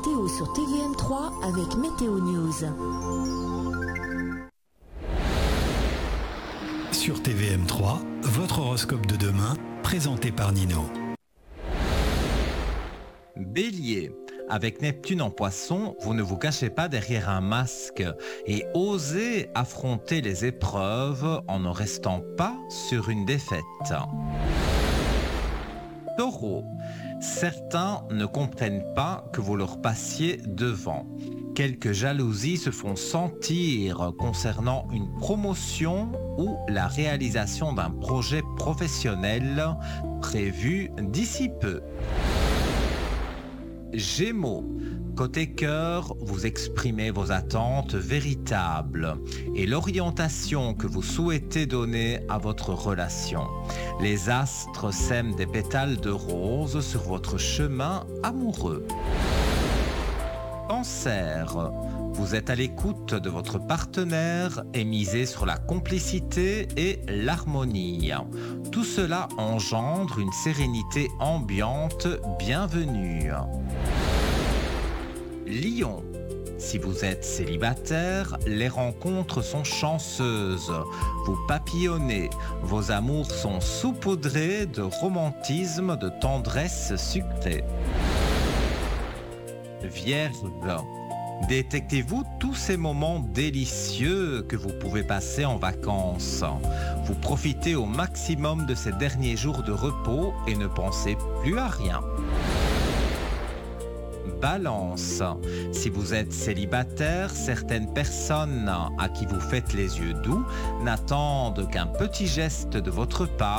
météo sur TVM3 avec Météo News. Sur TVM3, votre horoscope de demain, présenté par Nino. Bélier, avec Neptune en Poisson, vous ne vous cachez pas derrière un masque et osez affronter les épreuves en ne restant pas sur une défaite. Taureau, certains ne comprennent pas que vous leur passiez devant. Quelques jalousies se font sentir concernant une promotion ou la réalisation d'un projet professionnel prévu d'ici peu. Gémeaux, côté cœur, vous exprimez vos attentes véritables et l'orientation que vous souhaitez donner à votre relation. Les astres sèment des pétales de rose sur votre chemin amoureux. Cancer, vous êtes à l'écoute de votre partenaire et misez sur la complicité et l'harmonie. Tout cela engendre une sérénité ambiante bienvenue. Lion, si vous êtes célibataire, les rencontres sont chanceuses. Vous papillonnez, vos amours sont saupoudrés de romantisme, de tendresse sucrée. Vierge, détectez-vous tous ces moments délicieux que vous pouvez passer en vacances. Vous profitez au maximum de ces derniers jours de repos et ne pensez plus à rien. Balance, si vous êtes célibataire, certaines personnes à qui vous faites les yeux doux n'attendent qu'un petit geste de votre part